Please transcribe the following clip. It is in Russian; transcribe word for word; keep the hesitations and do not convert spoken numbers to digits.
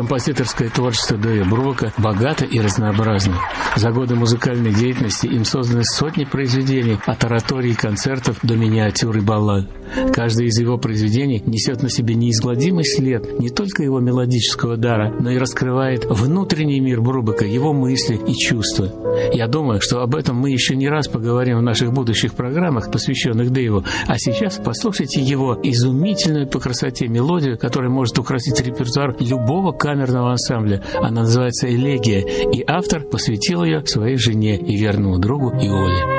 Композиторское творчество Дэя Брувака богато и разнообразно. За годы музыкальной деятельности им созданы сотни произведений, от ораторий и концертов до миниатюр и баллад. Каждое из его произведений несет на себе неизгладимый след не только его мелодического дара, но и раскрывает внутренний мир Брубака, его мысли и чувства. Я думаю, что об этом мы еще не раз поговорим в наших будущих программах, посвященных Дэйву. А сейчас послушайте его изумительную по красоте мелодию, которая может украсить репертуар любого камерного ансамбля. Она называется «Элегия», и автор посвятил ее своей жене и верному другу Иоле.